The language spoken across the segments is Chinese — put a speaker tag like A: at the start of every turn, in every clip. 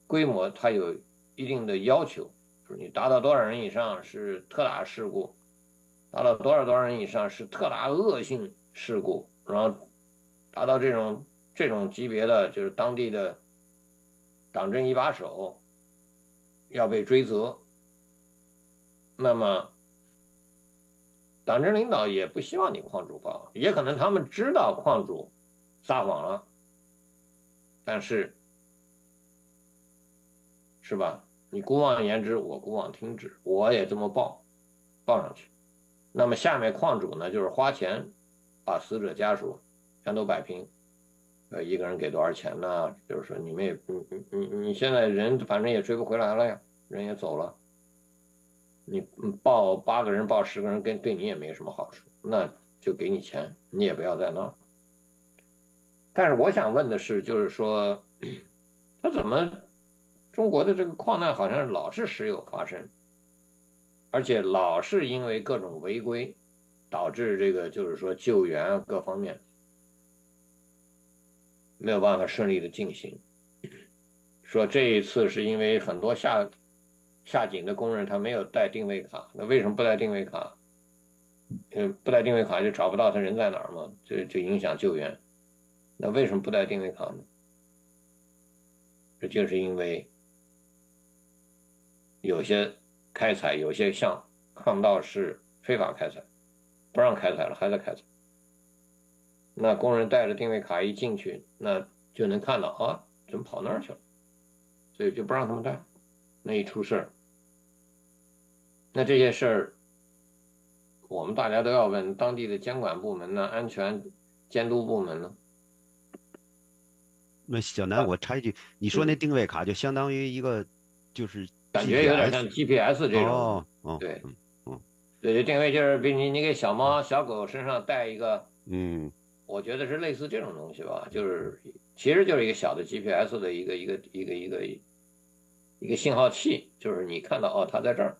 A: 规模它有一定的要求，就是你达到多少人以上是特大事故，达到多少人以上是特大恶性事故，然后达到这种级别的，就是当地的党政一把手要被追责。那么党政领导也不希望你矿主报，也可能他们知道矿主撒谎了，但是是吧？你姑妄言之，我姑妄听之，我也这么报上去。那么下面矿主呢，就是花钱把死者家属全都摆平，一个人给多少钱呢？就是说你们也你现在人反正也追不回来了呀，人也走了，你报8个人报10个人，对你也没什么好处，那就给你钱，你也不要再闹。但是我想问的是，就是说，他怎么中国的这个矿难好像老是时有发生，而且老是因为各种违规，导致这个就是说救援各方面没有办法顺利的进行。说这一次是因为很多下井的工人他没有带定位卡，那为什么不带定位卡？不带定位卡就找不到他人在哪儿嘛，就影响救援。那为什么不带定位卡呢？这就是因为有些开采，有些项矿道是非法开采，不让开采了，还在开采。那工人带着定位卡一进去，那就能看到啊，怎么跑那儿去了？所以就不让他们带。那一出事儿，那这些事儿，我们大家都要问当地的监管部门呢，安全监督部门呢。
B: 那小南，
A: 啊，
B: 我插一句，你说那
A: 嗯，
B: 定位卡就相当于一个就是
A: 感觉有点像
B: GPS。
A: GPS 这种，
B: 哦哦，
A: 对
B: 嗯
A: 对，定位就是比你给小猫小狗身上带一个，
B: 嗯
A: 我觉得是类似这种东西吧，就是其实就是一个小的 GPS 的一个信号器，就是你看到哦，它在这儿。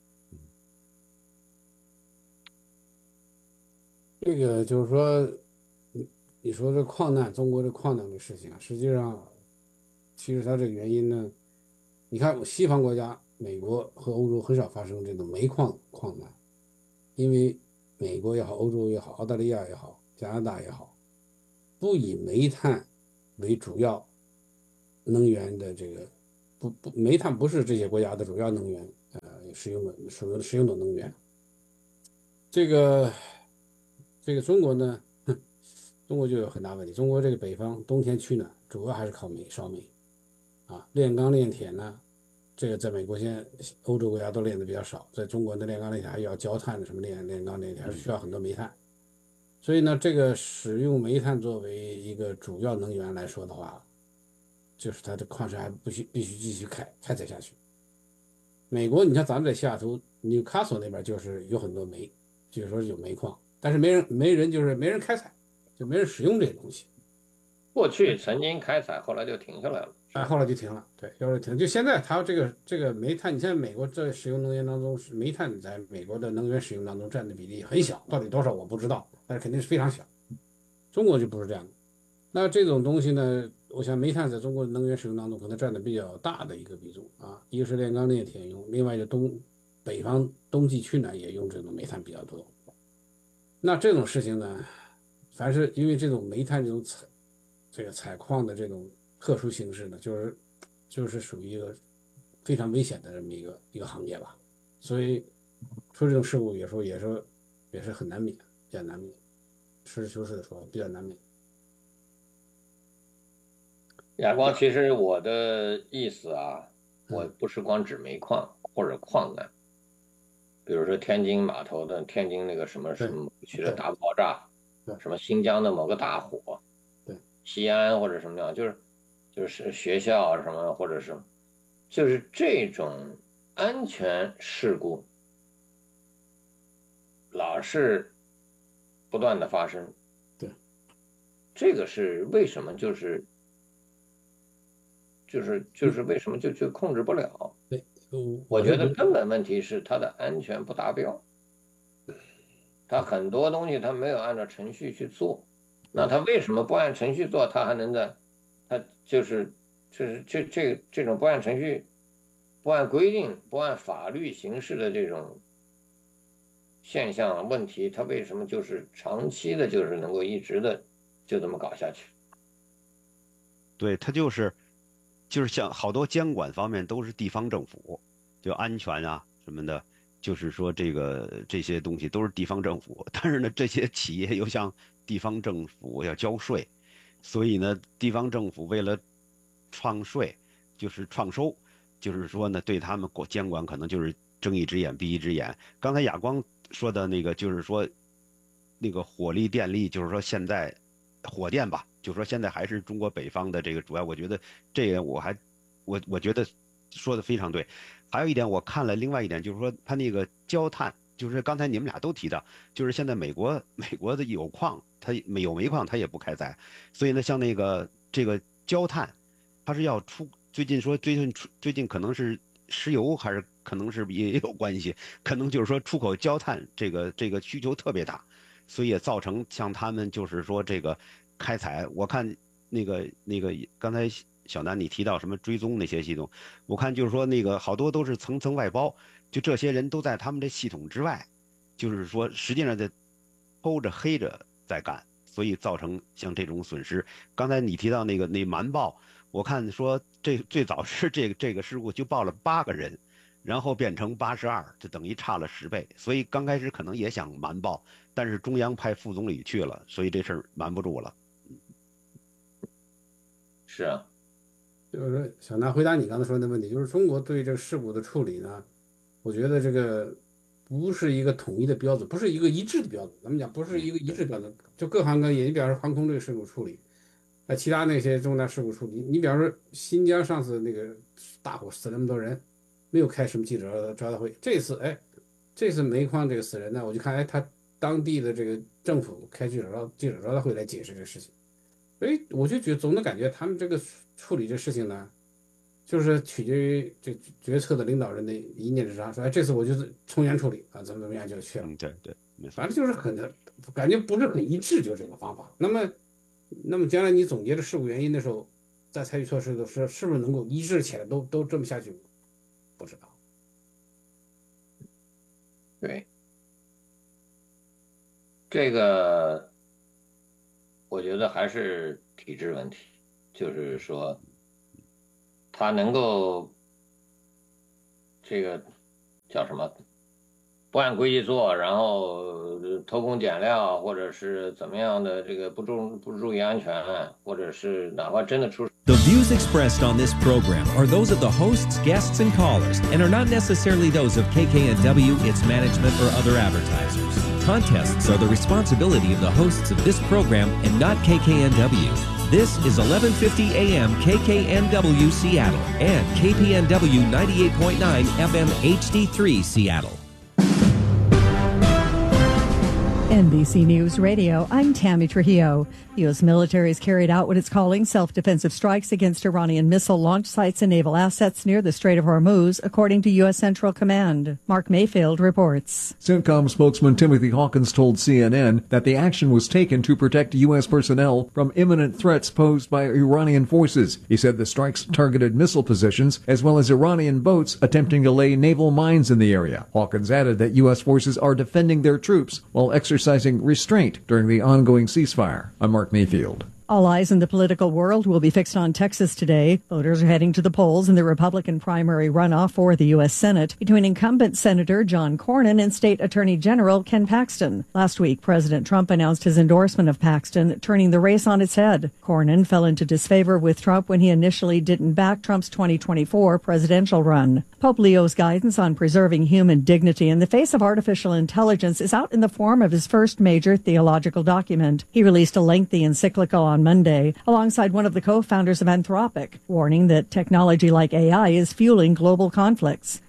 C: 这个就是说，你你说这矿难，中国这矿难的事情啊，实际上，其实它这个原因呢，你看西方国家，美国和欧洲很少发生这种煤矿难，因为美国也好，欧洲也好，澳大利亚也好，加拿大也好，不以煤炭为主要能源的这个，煤炭不是这些国家的主要能源，使用的能源。这个中国呢，中国就有很大问题。中国这个北方冬天取暖，主要还是靠烧煤啊。炼钢炼铁呢，这个在美国现在欧洲国家都炼的比较少，在中国的炼钢炼铁还要焦炭的，什么炼钢炼铁还是需要很多煤炭。所以呢，这个使用煤炭作为一个主要能源来说的话，就是它的矿山还必须继续开采下去。美国，你像咱们在西雅图纽卡索那边就是有很多煤，据说是有煤矿，但是没人开采，就没人使用这些东西。
A: 过去曾经开采，后来就停下来了，是
C: 哎，
A: 吧？
C: 后来就停了，对，要是停，就现在它这个煤炭，你现在美国在使用能源当中，煤炭在美国的能源使用当中占的比例很小，到底多少我不知道，但是肯定是非常小。中国就不是这样的。那这种东西呢，我想煤炭在中国的能源使用当中可能占的比较大的一个比重啊，一个是炼钢炼铁用，另外就北方冬季取暖也用这种煤炭比较多。那这种事情呢，凡是因为这种煤炭这个采矿的这种特殊形式呢，就是属于一个非常危险的这么一个行业吧。所以出这种事故，有时候也是很难免，比较难免。实事求是的说，比较难免。
A: 亚光，其实我的意思啊，我
C: 嗯，
A: 不是光指煤矿或者矿难，比如说天津码头的天津那个什么什
C: 对
A: 么区的
C: 对
A: 大爆炸，
C: 对
A: 什么新疆的某个大火，
C: 对，
A: 西安或者什么样，就是学校什么，或者是就是这种安全事故老是不断的发生，
C: 对
A: 这个是为什么？就是为什么就控制不了？
C: 对，
A: 我
C: 我是觉得，
A: 觉得根本问题是它的安全不达标，它很多东西它没有按照程序去做，那
C: 对
A: 它为什么不按程序做？它还能在，它就是这种不按程序、不按规定、不按法律行事的这种现象问题，它为什么就是长期的，就是能够一直的就这么搞下去？
B: 对，它就是像好多监管方面都是地方政府，就安全啊什么的，就是说这些东西都是地方政府，但是呢，这些企业又向地方政府要交税，所以呢，地方政府为了创税，就是创收，就是说呢，对他们监管可能就是睁一只眼闭一只眼。刚才亚光说的那个，就是说那个火力电力，就是说现在火电吧，就是说现在还是中国北方的这个主要。我觉得这个我觉得说的非常对。还有一点，我看了另外一点，就是说它那个焦炭，就是刚才你们俩都提到，就是现在美国的有矿，它有煤矿，它也不开采，所以呢，像这个焦炭，它是要最近可能是石油还是可能是也有关系，可能就是说出口焦炭这个需求特别大，所以也造成像他们就是说这个开采，我看那个刚才小南你提到什么追踪那些系统，我看就是说那个好多都是层层外包，就这些人都在他们这系统之外，就是说实际上在偷着黑着在干，所以造成像这种损失。刚才你提到那瞒报，我看说这最早是这个事故就报了8个人，然后变成82，就等于差了10倍。所以刚开始可能也想瞒报，但是中央派副总理去了，所以这事儿瞒不住了。
A: 是啊，
C: 就是说小南回答你刚才说的问题，就是中国对这个事故的处理呢，我觉得这个不是一个统一的标准，不是一个一致的标准。咱们讲不是一个一致标准，就各行各业，你比方说航空这个事故处理，其他那些重大事故处理，你比方说新疆上次那个大火死那么多人，没有开什么记者招待会，这次煤矿这个死人呢，我就看他当地的这个政府开记者招待会来解释这个事情。所以我就总的感觉他们这个处理这事情呢，就是取决于这决策的领导人的一念之差，说这次我就是从严处理啊，怎么样就去了。
B: 对对，没错。
C: 反正就是感觉不是很一致，就这个方法。那么将来你总结的事故原因的时候，再采取措施的时候，是不是能够一致起来，都这么下去？不知道。
A: 对，这个我觉得还是体制问题，就是说他能够这个叫什么，不按规矩做，然后偷工减料，或者是怎么样的，这个不注意安全，或者是哪怕真的出。
D: The views expressed on this program are those of the hosts, guests, and callers, and are not necessarily those of KKNW, its management, or other advertisers. Contests are the responsibility of the hosts of this program and not KKNW. This is 1150 AM KKNW Seattle and KPNW 98.9 FM HD3 Seattle.
E: NBC News Radio, I'm Tammy Trujillo. The U.S. military has carried out what it's calling self-defensive strikes against Iranian missile launch sites and naval assets near the Strait of Hormuz, according to U.S. Central Command. Mark Mayfield reports.
F: CENTCOM spokesman Timothy Hawkins told CNN that the action was taken to protect U.S. personnel from imminent threats posed by Iranian forces. He said the strikes targeted missile positions as well as Iranian boats attempting to lay naval mines in the area. Hawkins added that U.S. forces are defending their troops while exercising restraint during the ongoing ceasefire. I'm Mark Mayfield.
E: All eyes in the political world will be fixed on Texas today. Voters are heading to the polls in the Republican primary runoff for the U.S. Senate between incumbent Senator John Cornyn and State Attorney General Ken Paxton. Last week, President Trump announced his endorsement of Paxton, turning the race on its head. Cornyn fell into disfavor with Trump when he initially didn't back Trump's 2024 presidential run. Pope Leo's guidance on preserving human dignity in the face of artificial intelligence is out in the form of his first major theological document. He released a lengthy encyclical on Monday, alongside one of the co-founders of Anthropic, warning that technology like AI is fueling global conflicts.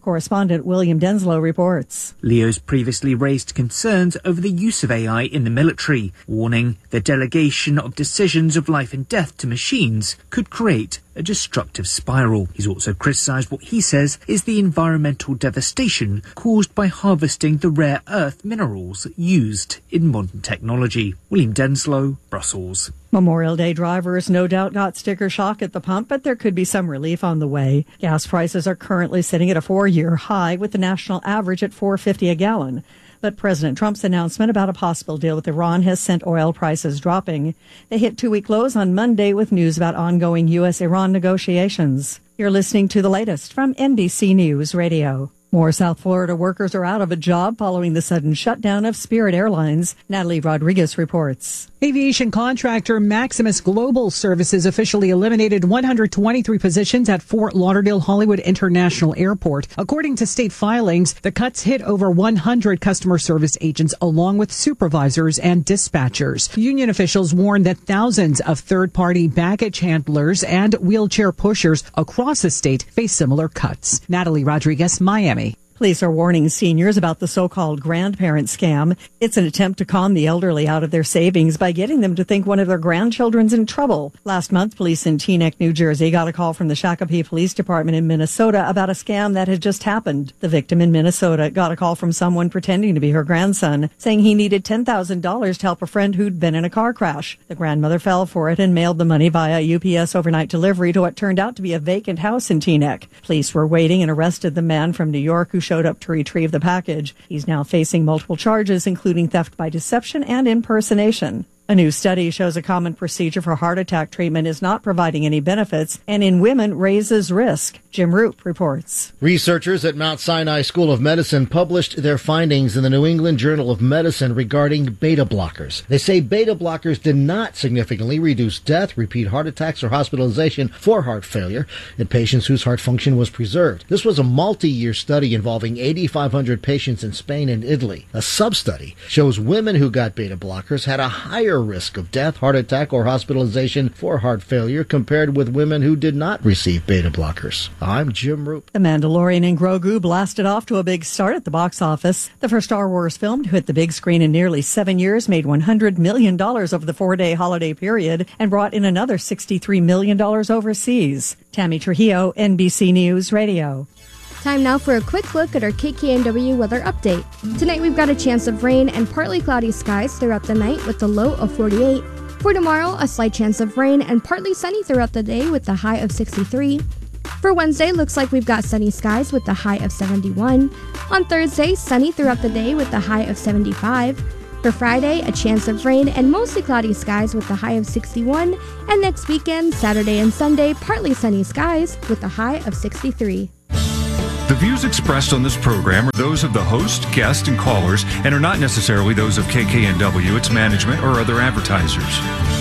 E: Correspondent William Denslow reports.
G: Leo's previously raised concerns over the use of AI in the military, warning the delegation of decisions of life and death to machines could create a destructive spiral. He's also criticised what he says is the environmental devastation caused by harvesting the rare earth minerals used in modern technology. William Denslow, Brussels.
E: Memorial Day drivers no doubt got sticker shock at the pump, but there could be some relief on the way. Gas prices are currently sitting at a 4-year high, with the national average at $4.50 a gallon. But President Trump's announcement about a possible deal with Iran has sent oil prices dropping. They hit 2-week lows on Monday with news about ongoing U.S.-Iran negotiations. You're listening to the latest from NBC News Radio. More South Florida workers are out of a job following the sudden shutdown of Spirit Airlines. Natalie Rodriguez reports.
H: Aviation contractor Maximus Global Services officially eliminated 123 positions at Fort Lauderdale Hollywood International Airport. According to state filings, the cuts hit over 100 customer service agents along with supervisors and dispatchers. Union officials warned that thousands of third-party baggage handlers and wheelchair pushers across the state face similar cuts. Natalie Rodriguez, Miami.
E: Police are warning seniors about the so-called grandparent scam. It's an attempt to con the elderly out of their savings by getting them to think one of their grandchildren's in trouble. Last month, police in Teaneck, New Jersey, got a call from the Shakopee Police Department in Minnesota about a scam that had just happened. The victim in Minnesota got a call from someone pretending to be her grandson, saying he needed $10,000 to help a friend who'd been in a car crash. The grandmother fell for it and mailed the money via UPS overnight delivery to what turned out to be a vacant house in Teaneck. Police were waiting and arrested the man from New York who showed up to retrieve the package. He's now facing multiple charges, including theft by deception and impersonation. A new study shows a common procedure for heart attack treatment is not providing any benefits, and in women raises risk. Jim Roop reports.
I: Researchers at Mount Sinai School of Medicine published their findings in the New England Journal of Medicine regarding beta blockers. They say beta blockers did not significantly reduce death, repeat heart attacks, or hospitalization for heart failure in patients whose heart function was preserved. This was a multi-year study involving 8,500 patients in Spain and Italy. A sub-study shows women who got beta blockers had a higher risk of death, heart attack, or hospitalization for heart failure compared with women who did not receive beta blockers. I'm Jim Roop.
E: The Mandalorian and Grogu blasted off to a big start at the box office. The first Star Wars film to hit the big screen in nearly 7 years made $100 million over the 4-day holiday period and brought in another $63 million overseas. Tammy Trujillo, NBC News Radio.
J: Time now for a quick look at our KKNW weather update. Tonight we've got a chance of rain and partly cloudy skies throughout the night with a low of 48. For tomorrow, a slight chance of rain and partly sunny throughout the day with a high of 63. For Wednesday, looks like we've got sunny skies with a high of 71. On Thursday, sunny throughout the day with a high of 75. For Friday, a chance of rain and mostly cloudy skies with a high of 61. And next weekend, Saturday and Sunday, partly sunny skies with a high of 63.
K: The views expressed on this program are those of the host, guests, and callers and are not necessarily those of KKNW, its management, or other advertisers.